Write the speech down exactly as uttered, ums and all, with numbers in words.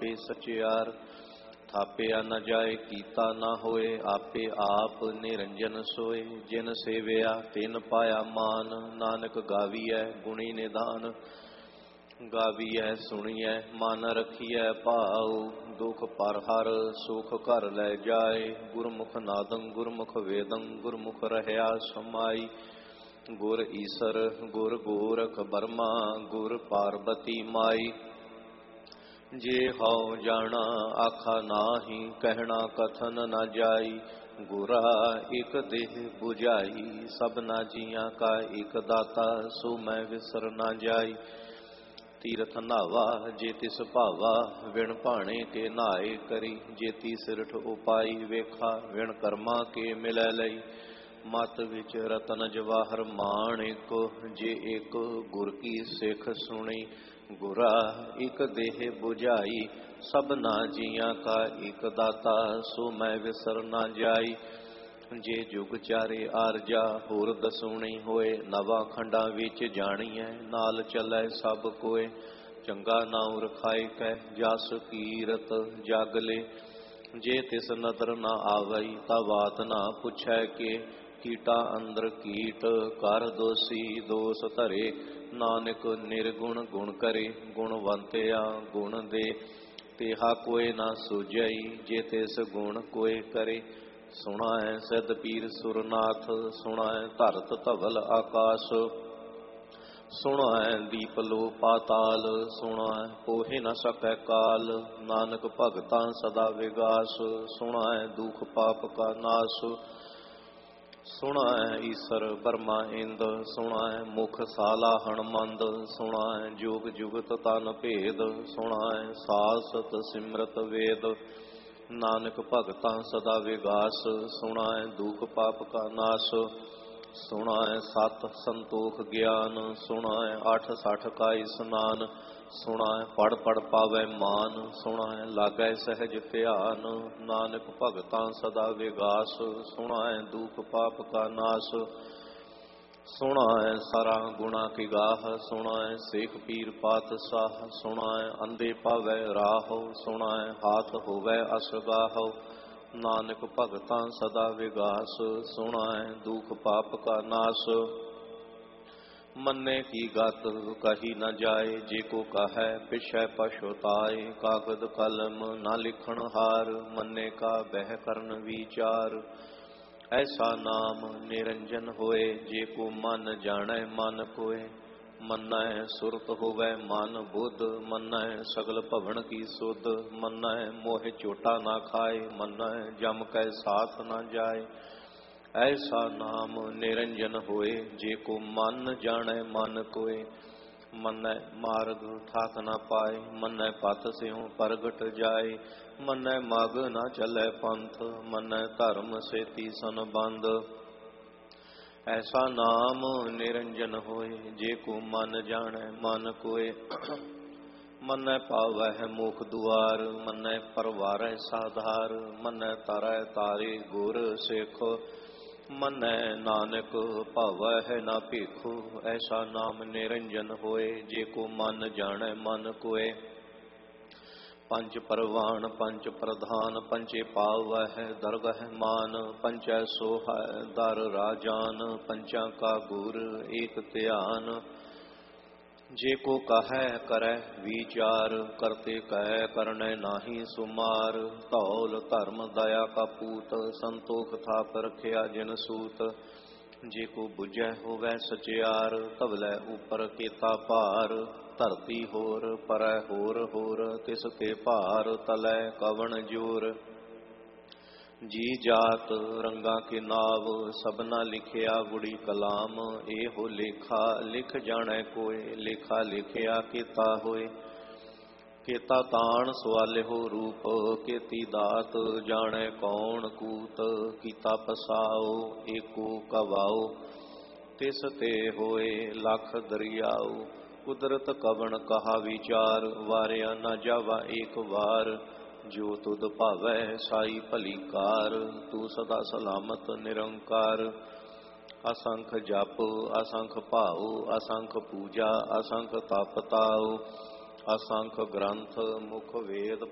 ਆਪੇ ਸਚਿਆਰ। ਥਾਪਿਆ ਨ ਜਾਏ ਕੀਤਾ ਨਾ ਹੋਏ, ਆਪੇ ਆਪ ਨਿਰੰਜਨ ਸੋਏ। ਜਿਨ ਸੇਵਿਆ ਤਿਨ ਪਾਇਆ ਮਾਨ, ਨਾਨਕ ਗਾਵੀਐ ਗੁਣੀ ਨਿਧਾਨ। ਗਾਵੀਐ ਸੁਣੀਐ ਮਨ ਰਖੀਐ ਭਾਉ, ਦੁਖ ਪਰ ਹਰ ਸੁਖ ਘਰ ਲੈ ਜਾਏ। ਗੁਰਮੁਖ ਨਾਦੰ ਗੁਰਮੁਖ ਵੇਦੰ, ਗੁਰਮੁਖ ਰਹਿਆ ਸਮਾਈ। ਗੁਰ ਈਸਰ ਗੁਰ ਗੋਰਖ ਬਰਮਾ, ਗੁਰ ਪਾਰਬਤੀ ਮਾਈ। ਜੇ ਹਉ ਜਾਣਾ ਆਖਾ ਨਾਹੀ, ਕਹਿਣਾ ਕਥਨ ਨ ਜਾਈ। ਗੁਰਾ ਇਕ ਦੇਹ 부ਝਾਈ, ਸਭਨਾ ਜੀਆਂ ਕਾ ਇਕ ਦਾਤਾ। ਸੋ ਮੈਂ ਵਿਸਰ ਨਾ ਜਾਈ। ਤੀਰਥ ਨਾਵਾ ਜੇ ਤਿਸ ਭਾਵਾ, ਵਿਣ ਭਾਣੇ ਕੇ ਨਹਾਏ ਕਰੀ। ਜੇਤੀ ਸਿਰਠ ਉਪਾਈ ਵੇਖਾ, ਵਿਣ ਕਰਮਾ ਕੇ ਮਿਲੈ ਲਈ। ਮਤ ਵਿੱਚ ਰਤਨ ਜਵਾਹਰ ਮਾਣਿਕ, ਜੇ ਇੱਕ ਗੁਰ ਕੀ ਸਿੱਖ ਸੁਣੀ। ਗੁਰਾ ਇਕ ਦੇਹ 부ਝਾਈ, ਸਭਨਾ ਜੀਆਂ ਕਾ ਇਕ ਦਾਤਾ। ਸੋ ਮੈਂ ਵਿਸਰ ਨਾ ਜਾਈ। ਜੇ ਜੁਗ ਚਾਰੇ ਆਰਜਾ ਹੋਰ ਦਸੂਣੀ ਹੋਏ, ਨਵਾਂ ਖੰਡਾਂ ਵਿੱਚ ਜਾਣੀਐ ਨਾਲ ਚੱਲੈ ਸਭ ਕੋਏ। ਚੰਗਾ ਨਾਉ ਰਖਾਇ ਕੈ ਜਸ ਕੀਰਤ ਜਗ ਲੈ, ਜੇ ਤਿਸ ਨਦਰ ਨਾ ਆਵਈ ਤਾ ਬਾਤ ਨਾ ਪੁੱਛੈ ਕੇ। ਕੀਟਾ ਅੰਦਰ ਕੀਟ ਕਰ ਦੋਸੀ ਦੋਸ ਧਰੇ, ਨਾਨਕ ਨਿਰਗੁਣ ਗੁਣ ਕਰੇ। ਗੁਣਵੰਤਿਆ ਗੁਣ ਦੇ ਤੇਹਾ ਕੋਇ ਨਾ ਸੂਝਈ, ਜੇ ਤਿਸ ਗੁਣ ਕੋਇ ਕਰੇ। ਸੁਣਾਏ ਸਿੱਧ ਪੀਰ ਸੁਰਨਾਥ, ਸੁਣਾਏ ਧਰਤ ਧਵਲ ਆਕਾਸ਼। ਸੁਣਾਏ ਦੀਪ ਲੋ ਪਾਤਾਲ, ਸੁਣਾਏ ਪੋਹਿ ਨ ਸਕੈ ਕਾਲ। ਨਾਨਕ ਭਗਤਾਂ ਸਦਾ ਵਿਗਾਸ, ਸੁਣਾਏ ਦੁਖ ਪਾਪ ਕਾ ਨਾਸ। ਸੁਣਾਏ ਈਸਰ ਬਰਮਾ ਇੰਦ, ਸੁਣਾਏ ਮੁਖ ਸਾਲਾ ਹਣਮੰਦ। ਸੁਣਾਏ ਜੋਗ ਜੁਗਤ ਤਨ ਭੇਦ, ਸੁਣਾਏ ਸਾਸਤ ਸਿਮਰਤ ਵੇਦ। ਨਾਨਕ ਭਗਤਾਂ ਸਦਾ ਵਿਗਾਸ, ਸੁਣਾਏ ਦੁਖ ਪਾਪ ਕਾ ਨਾਸ। ਸੁਣਾਏ ਸਤ ਸੰਤੋਖ ਗਿਆਨ, ਸੁਣਾਏ ਅੱਠ ਸੱਠ ਕਾ ਇਸਨਾਨ। ਸੁਣਾਏ ਪੜ ਪੜ ਪਾਵੈ ਮਾਨ, ਸੁਣਾਏ ਲਾਗੈ ਸਹਿਜ ਧਿਆਨ। ਨਾਨਕ ਭਗਤਾਂ ਸਦਾ ਵਿਗਾਸ, ਸੁਣਾਏ ਦੁਖ ਪਾਪ ਕਾ ਨਾਸ। ਸੁਣਾਏ ਸਾਰਾ ਗੁਣਾ ਕੀ ਗਾਹ, ਸੁਣਾਏ ਸੇਖ ਪੀਰ ਪਾਤਸ਼ਾਹ। ਸੁਣਾਏ ਅੰਧੇ ਪਾਵੈ ਰਾਹ, ਸੁਣਾਏ ਹਾਥ ਹੋਵੈ ਅਸਗਾਹ। ਨਾਨਕ ਭਗਤਾਂ ਸਦਾ ਵਿਗਾਸ, ਸੁਣਾਏ ਦੁਖ ਪਾਪ ਕਾ ਨਾਸ। ਮੰਨੇ ਕੀ ਗਤ ਕਹੀ ਨ ਜਾਏ, ਜੇ ਕੋ ਕਹੈ ਪਿਛੈ ਪਛੁਤਾਏ। ਕਾਗਦ ਕਲਮ ਨਾ ਲਿਖਣ ਹਾਰ, ਮੰਨੇ ਕਾ ਬਹਿ ਕਰਨ ਵਿਚਾਰ। ਐਸਾ ਨਾਮ ਨਿਰੰਜਨ ਹੋਏ, ਜੇ ਕੋ ਮਨ ਜਾਣੈ ਮਨ ਕੋਏ। ਮੰਨੈ ਸੁਰਤ ਹੋਵੈ ਮਨ ਬੁੱਧ, ਮੰਨੈ ਸਗਲ ਭਵਨ ਕੀ ਸੁਧ। ਮੰਨੈ ਮੋਹਿ ਝੋਟਾ ਨਾ ਖਾਏ, ਮੰਨੈ ਜਮ ਕੈ ਸਾਥ ਨਾ ਜਾਏ। ਐਸਾ ਨਾਮ ਨਿਰੰਜਨ ਹੋਏ, ਜੇ ਕੋ ਮਨ ਜਾਣੈ ਮਨ ਕੋਏ। ਮੰਨੈ ਮਾਰਗ ਠਾਕ ਨਾ ਪਾਏ, ਮੰਨੈ ਪਥ ਸਿਉ ਪ੍ਰਗਟ ਜਾਏ। ਮੰਨੈ ਮਗ ਨਾ ਚੱਲੈ ਪੰਥ, ਮੰਨੈ ਧਰਮ ਸੇਤੀ ਸੰਬੰਧ। ਐਸਾ ਨਾਮ ਨਿਰੰਜਨ ਹੋਏ, ਜੇ ਕੋ ਮਨ ਜਾਣੈ ਮਨ ਕੋਏ। ਮੰਨੈ ਪਾਵਹਿ ਮੁਖ ਦੁਆਰ, ਮੰਨੈ ਪਰਵਾਰੈ ਸਾਧਾਰ। ਮੰਨੈ ਤਰੈ ਤਾਰੇ ਗੁਰ ਸਿੱਖ, ਮੰਨੈ ਨਾਨਕ ਭਵਹਿ ਨਾ ਭਿਖ। ਐਸਾ ਨਾਮ ਨਿਰੰਜਨ ਹੋਏ, ਜੇ ਕੋ ਮਨ ਜਾਣੈ ਮਨ ਕੋਏ। ਪੰਚ ਪਰਵਾਨ ਪੰਚ ਪ੍ਰਧਾਨ, ਪੰਚੇ ਪਾਵਹਿ ਦਰਗਹਿ ਮਾਨ। ਪੰਚੈ ਸੋਹੈ ਦਰ ਰਾਜਾਨ, ਪੰਚਾਂ ਕਾ ਗੁਰ ਏਕ ਧਿਆਨ। ਜੇ ਕੋ ਕਹੈ ਕਰੈ ਵਿਚਾਰ, ਕਰਤੇ ਕਹਿ ਕਰਨੈ ਨਾਹੀ ਸੁਮਾਰ। ਧੌਲ ਧਰਮ ਦਇਆ ਕਾ ਪੂਤ, ਸੰਤੋਖ ਥਾਪ ਰਖਿਆ ਜਿਨ ਸੂਤ। ਜੇ ਕੋ ਬੁਝੈ ਹੋਵੈ ਸਚਿਆਰ, ਧਵਲੈ ਉਪਰ ਕੀਤਾ ਭਾਰ। ਧਰਤੀ ਹੋਰ ਪਰੈ ਹੋਰ ਹੋਰ, ਤਿਸ ਤੇ ਭਾਰ ਤਲੈ ਕਵਣ ਜੋਰ। ਜੀ ਜਾਤ ਰੰਗਾ ਕੇ ਨਾਵ, ਸਭਨਾ ਲਿਖਿਆ ਗੁੜੀ ਕਲਾਮ। ਇਹੋ ਲੇਖਾ ਲਿਖ ਜਾਣੈ ਕੋਇ, ਲੇਖਾ ਲਿਖਿਆ ਕੀਤਾ ਹੋਏ। ਕੀਤਾ ਤਾਣ ਸਵਾਲਿਓ ਰੂਪ, ਕੀਤੀ ਦਾਤ ਜਾਣੈ ਕੌਣ ਕੂਤ। ਕੀਤਾ ਪਸਾਓ ਏਕੋ ਕਵਾਓ, ਤਿਸ ਤੇ ਹੋਏ ਲਖ ਦਰਿਆਓ। ਕੁਦਰਤ ਕਵਣ ਕਹਾ ਵਿਚਾਰ, ਵਾਰਿਆ ਨਾ ਜਾਵਾ ਏਕ ਵਾਰ। ਜੋ ਤੁਧ ਭਾਵੈ ਸਾਈ ਭਲੀ ਕਾਰ, ਤੂੰ ਸਦਾ ਸਲਾਮਤ ਨਿਰੰਕਾਰ। ਅਸੰਖ ਜਪ ਅਸੰਖ ਭਾਉ, ਅਸੰਖ ਪੂਜਾ ਅਸੰਖ ਤਪ ਤਾਉ। ਅਸੰਖ ਗ੍ਰੰਥ ਮੁਖ ਵੇਦ